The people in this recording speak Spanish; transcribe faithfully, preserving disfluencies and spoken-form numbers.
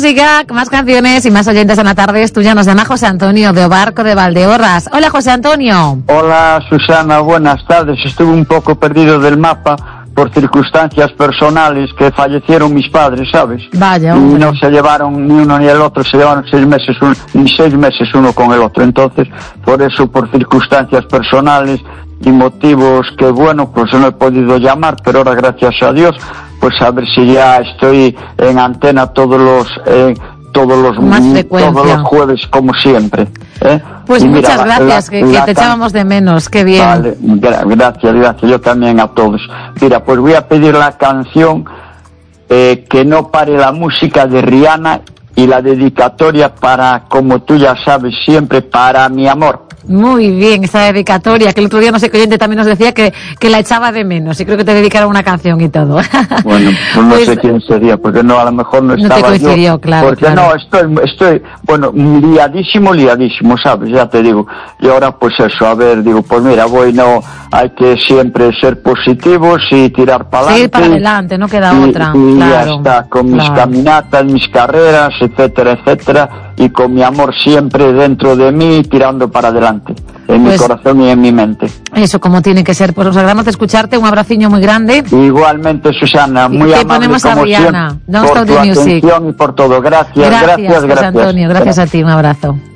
música, más canciones y más oyentes en la tarde. Tú ya nos llama José Antonio de Obarco de Valdeorras. Hola, José Antonio. Hola, Susana, buenas tardes. Estuve un poco perdido del mapa por circunstancias personales, que fallecieron mis padres, ¿sabes? Vaya, y hombre. no se llevaron ni uno ni el otro, se llevaron seis meses, un, ni seis meses uno con el otro. Entonces, por eso, por circunstancias personales y motivos que, bueno, pues no he podido llamar, pero ahora, gracias a Dios, pues a ver si ya estoy en antena todos los eh, todos los Más frecuencia. todos los jueves, como siempre, ¿eh? Pues Y muchas mira, gracias, la, que, que la te can... echábamos de menos, qué bien. Vale, gra gracias, gracias, yo también a todos. Mira, pues voy a pedir la canción eh, Que no pare la música de Rihanna y la dedicatoria para, como tú ya sabes, siempre para mi amor. Muy bien, esa dedicatoria, que el otro día no sé qué oyente también nos decía que, que la echaba de menos, y creo que te dedicaron una canción y todo. Bueno, pues no Pues, sé quién sería, porque no, a lo mejor no no estaba te coincidió, yo. claro, Porque claro. no, estoy, estoy, bueno, liadísimo, liadísimo, ¿sabes? Ya te digo. Y ahora, pues eso, a ver, digo, pues mira, voy, no, hay que siempre ser positivos y tirar para adelante. Sí, para adelante, no queda y, otra. Y claro, ya está, con mis claro. caminatas, mis carreras, etcétera, etcétera, y con mi amor siempre dentro de mí, tirando para adelante. En Pues, mi corazón y en mi mente. Eso, como tiene que ser. Pues nos alegramos de escucharte, un abraciño muy grande. Igualmente, Susana, muy y te amable ponemos a como Rihanna, siempre, Don't por Stop tu the Music. atención y por todo. Gracias, Gracias, gracias, José gracias. Antonio, gracias a ti, un abrazo.